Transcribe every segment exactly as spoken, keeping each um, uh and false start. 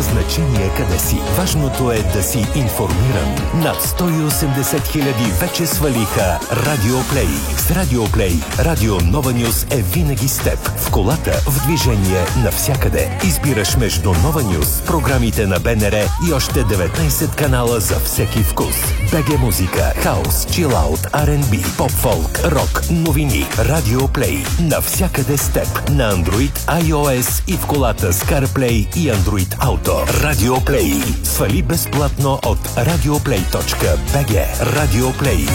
значение къде си. Важното е да си информиран. Над сто и осемдесет хиляди вече свалиха Радио Плей. С Радио Плей, Радио Нова Нюс е винаги с теб. В колата, в движение, навсякъде. Избираш между Нова Нюс, програмите на БНР и още деветнайсет канала за всеки вкус. БГ музика, хаус, чилаут, Ар енд Би, поп-фолк, рок, новини. Радио Плей. Навсякъде с теб. На Android, iOS и в колата с CarPlay и Android Auto. Радио Плей. Свали безплатно от радиоплей точка би джи. Радио Плей.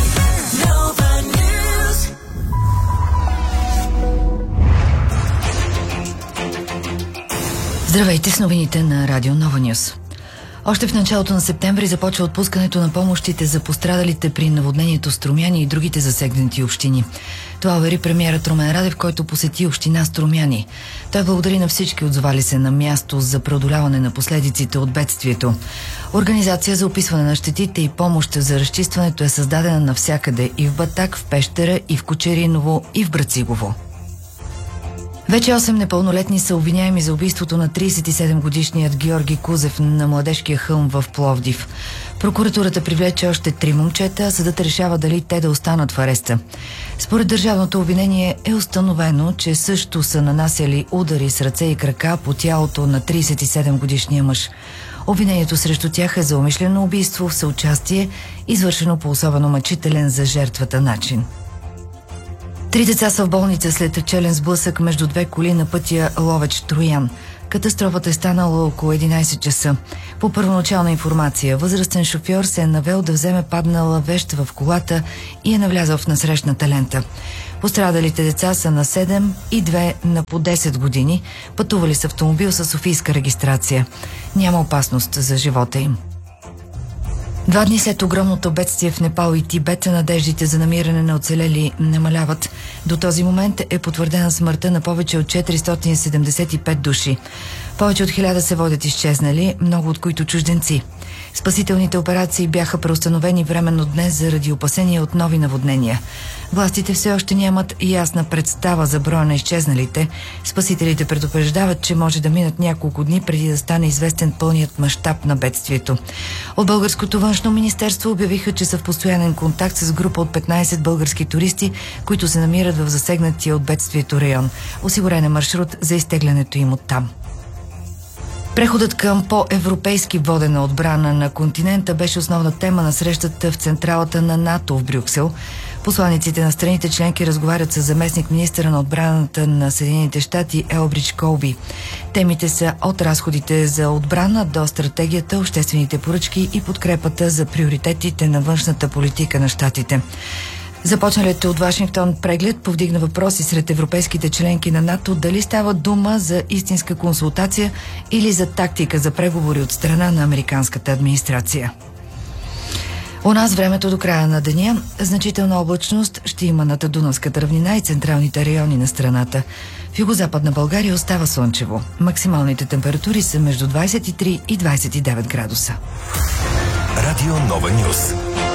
Здравейте с новините на Радио Нова Нюс. Още в началото на септември започва отпускането на помощите за пострадалите при наводнението Струмяни и другите засегнати общини. Това увери премиерът Румен Радев, който посети община Струмяни. Той благодари на всички отзовали се на място за преодоляване на последиците от бедствието. Организация за описване на щетите и помощ за разчистването е създадена навсякъде – и в Батак, в Пещера, и в Кочериново, и в Брацигово. Вече осем непълнолетни са обвиняеми за убийството на трийсет и седем годишният Георги Кузев на Младежкия хълм в Пловдив. Прокуратурата привлече още три момчета, а съдът решава дали те да останат в ареста. Според държавното обвинение е установено, че също са нанасяли удари с ръце и крака по тялото на трийсет и седем годишния мъж. Обвинението срещу тях е за умишлено убийство в съучастие, извършено по особено мъчителен за жертвата начин. Три деца са в болница след челен сблъсък между две коли на пътя Ловеч-Троян. Катастрофата е станала около единайсет часа. По първоначална информация, възрастен шофьор се е навел да вземе паднала вещ в колата и е навлязъл в насрещната лента. Пострадалите деца са на седем и две на по десет години. Пътували с автомобил със софийска регистрация. Няма опасност за живота им. Два дни след огромното бедствие в Непал и Тибет, надеждите за намиране на оцелели намаляват. До този момент е потвърдена смъртта на повече от четиристотин седемдесет и пет души. Повече от хиляда се водят изчезнали, много от които чужденци. Спасителните операции бяха преустановени временно днес заради опасения от нови наводнения. Властите все още нямат ясна представа за броя на изчезналите. Спасителите предупреждават, че може да минат няколко дни преди да стане известен пълният мащаб на бедствието. От Българското външно министерство обявиха, че са в постоянен контакт с група от петнайсет български туристи, които се намират в засегнатия от бедствието район. Осигурен е маршрут за изтеглянето им оттам. Преходът към по-европейски водена отбрана на континента беше основна тема на срещата в централата на НАТО в Брюксел. Посланиците на страните членки разговарят с заместник-министъра на отбраната на Съединените щати Елбридж Колби. Темите са от разходите за отбрана до стратегията, обществените поръчки и подкрепата за приоритетите на външната политика на щатите. Започналият от Вашингтон преглед повдигна въпроси сред европейските членки на НАТО дали става дума за истинска консултация или за тактика за преговори от страна на американската администрация. У нас времето до края на деня значителна облачност ще има над Дунавската равнина и централните райони на страната. В югозападна България остава слънчево. Максималните температури са между двайсет и три и двайсет и девет градуса. Радио Нова Нюс.